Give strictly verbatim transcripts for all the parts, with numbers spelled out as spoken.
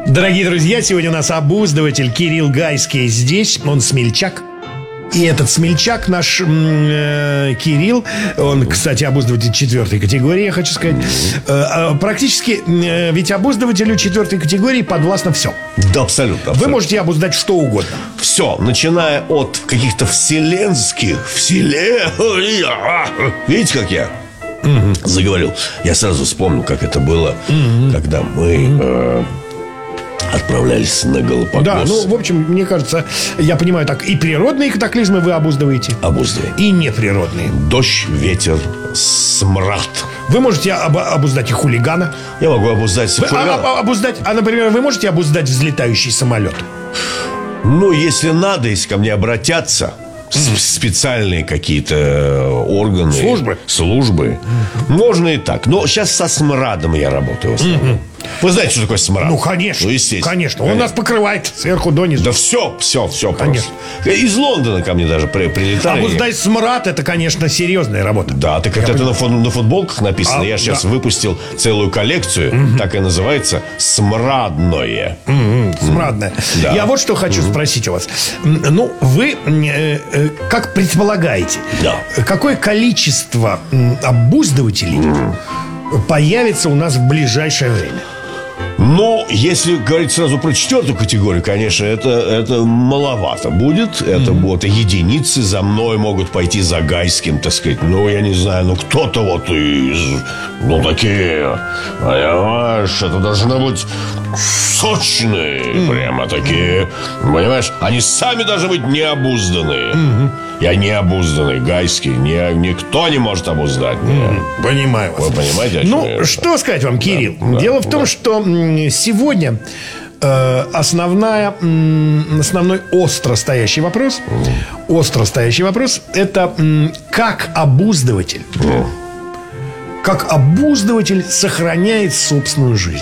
Дорогие друзья, сегодня у нас обуздыватель Кирилл Гайский здесь. Он смельчак. И этот смельчак наш э, Кирилл, он, кстати, обуздыватель четвертой категории, я хочу сказать. э, э, Практически, э, ведь обуздывателю четвертой категории подвластно все. Да, абсолютно, абсолютно. Вы можете обуздать что угодно. Все, начиная от каких-то вселенских вселен... Видите, как я угу. заговорил? Я сразу вспомнил, как это было, угу. когда мы... Угу. Э, отправлялись на Галапагос. Да, ну, в общем, мне кажется, я понимаю так, и природные катаклизмы вы обуздываете. Обуздываем. И неприродные. Дождь, ветер, смрад. Вы можете об- обуздать и хулигана. Я могу обуздать вы, хулигана. А, а, обуздать, а, например, вы можете обуздать взлетающий самолет? Ну, если надо, если ко мне обратятся mm. специальные какие-то органы. Службы. Службы. Mm-hmm. Можно и так. Но сейчас со смрадом я работаю в основном. Mm-hmm. Вы знаете, что такое смрад? Ну, конечно. Ну, естественно. Конечно. Он конечно. нас покрывает сверху донизу. Да все, все, все конечно. Просто. Из Лондона ко мне даже при, прилетали. Обуздать смрад — это, конечно, серьезная работа. Да, так это, это на, фон, на футболках написано. А, я сейчас да. выпустил целую коллекцию. Угу. Так и называется. Смрадное. Угу. Смрадное. Да. Я вот что хочу угу. спросить у вас. Ну, вы э, э, как предполагаете, да. какое количество обуздывателей угу. появится у нас в ближайшее время? Ну, если говорить сразу про четвертую категорию, конечно, это, это маловато будет. Это mm-hmm. будут единицы. За мной могут пойти за Гайским, так сказать. Ну, я не знаю, ну, кто-то вот из... Ну, такие... Понимаешь, это должны быть сочные. Mm-hmm. Прямо такие. Понимаешь, они сами должны быть необузданные. Mm-hmm. Я необузданный, Гайский. Не, никто не может обуздать меня. Mm-hmm. Понимаю вас. Вы понимаете, о чем Ну, я? что сказать вам, Кирилл? Да, Дело да, в том, да. что сегодня э, основная, э, основной остро стоящий вопрос, mm. остро стоящий вопрос, это э, как обуздыватель, mm. как обуздыватель сохраняет собственную жизнь.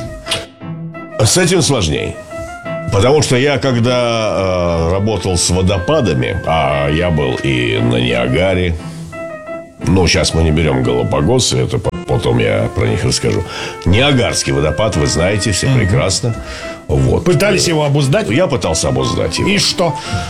С этим сложнее. Потому что я, когда э, работал с водопадами, а я был и на Ниагаре, ну, сейчас мы не берем Галапагосы, это потом я про них расскажу. Ниагарский водопад, вы знаете, все mm-hmm. прекрасно. Вот. Пытались его обуздать? Я пытался обуздать его. И что?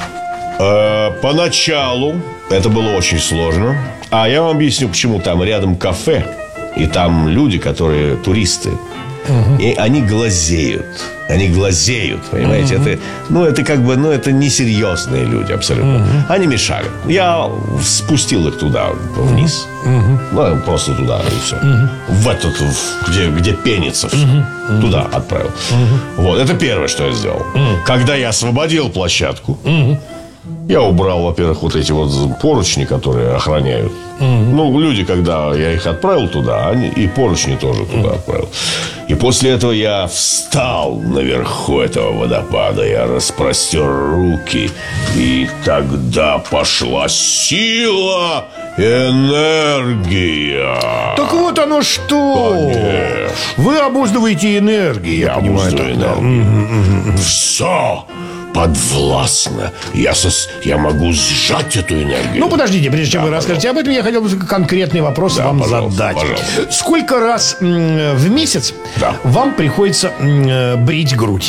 Э, поначалу это было очень сложно. А я вам объясню, почему. Там рядом кафе, и там люди, которые туристы. Uh-huh. И они глазеют. Они глазеют, понимаете? Uh-huh. Это, ну, это как бы, ну, это несерьезные люди абсолютно. Uh-huh. Они мешали. Я спустил их туда, вниз. Uh-huh. Ну, просто туда, и все. Uh-huh. В этот, в, где, где пенится все. Uh-huh. Туда отправил. Uh-huh. Вот, это первое, что я сделал. Uh-huh. Когда я освободил площадку, uh-huh. я убрал, во-первых, вот эти вот поручни, которые охраняют. Mm-hmm. Ну, люди, когда я их отправил туда, они и поручни тоже туда mm-hmm. отправил. И после этого я встал наверху этого водопада. Я распростер руки. И тогда пошла сила, энергия. Так вот оно что. Конечно. Вы обуздываете энергию. Я, я понимаю, обуздываю так, энергию. Да. Все подвластно. Я, сос... я могу сжать эту энергию. Ну, подождите, прежде чем да, вы расскажете об этом, я хотел бы конкретный вопрос да, вам пожалуйста, задать. Пожалуйста. Сколько раз м, в месяц да. вам приходится м, брить грудь?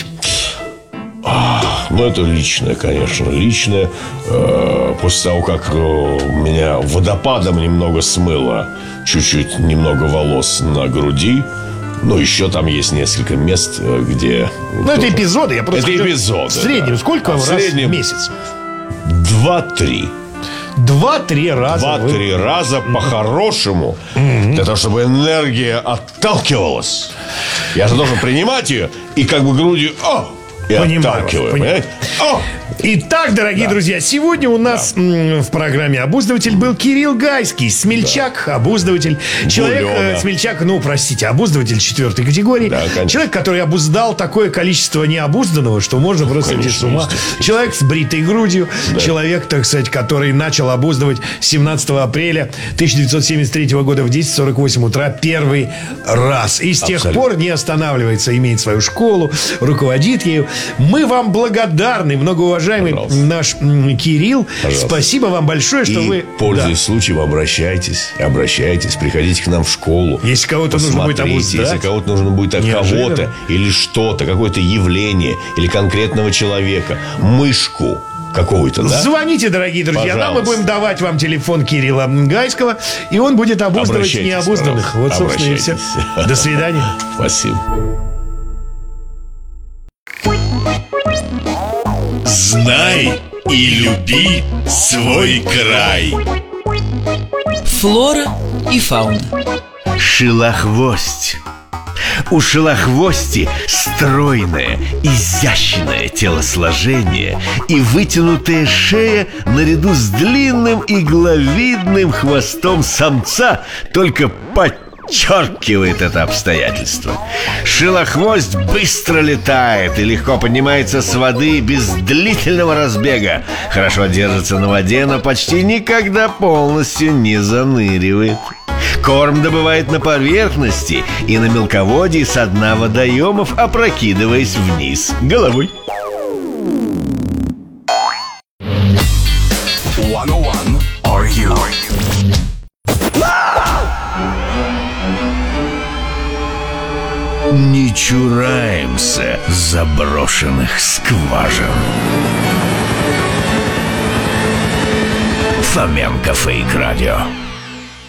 А, ну, это личное, конечно, личное. Э, после того, как э, меня водопадом немного смыло, чуть-чуть немного волос на груди. Ну, еще там есть несколько мест, где... Ну, это эпизоды, я просто... Это эпизоды, В среднем, да. сколько а раз в, среднем... в месяц? Два-три. Два-три раза. Два-три вы... раза по-хорошему. Mm-hmm. Для того, чтобы энергия отталкивалась. Я же должен принимать ее и как бы грудью... О! И понимаю, отталкиваю, понимаю. О! Итак, дорогие да. друзья, сегодня у нас да. м, в программе «Обуздыватель» был Кирилл Гайский. Смельчак, да. обуздыватель. Человек, э, смельчак, ну, простите, обуздыватель четвертой категории. Да, человек, который обуздал такое количество необузданного, что можно просто сойти с ума. Человек с бритой грудью. Да. Человек, так сказать, который начал обуздывать семнадцатого апреля тысяча девятьсот семьдесят третьего года в десять сорок восемь утра первый раз. И с тех Абсолютно. пор не останавливается, имеет свою школу, руководит ею. Мы вам благодарны, много уважаемый Пожалуйста. наш м, Кирилл. Пожалуйста. Спасибо вам большое, что И, вы... пользуясь да. случаем, обращайтесь. Обращайтесь, приходите к нам в школу. Если кого-то нужно будет обуздать. Если кого-то нужно будет от Неожиданно. кого-то или что-то, какое-то явление или конкретного человека, мышку какую-то, да? Звоните, дорогие друзья. Пожалуйста. Нам мы будем давать вам телефон Кирилла Гайского, и он будет обуздывать необузданных. Вот, собственно, и все. До свидания. Спасибо. Знай и люби свой край. Флора и фауна. Шилохвость. У шилохвости стройное, изящное телосложение и вытянутая шея наряду с длинным игловидным хвостом самца только подчеркивает это обстоятельство. Шилохвость быстро летает и легко поднимается с воды без длительного разбега. Хорошо держится на воде, но почти никогда полностью не заныривает. Корм добывает на поверхности и на мелководье со дна водоемов, опрокидываясь вниз головой. Are you? Не чураемся заброшенных скважин. Фоменко Фейк Радио.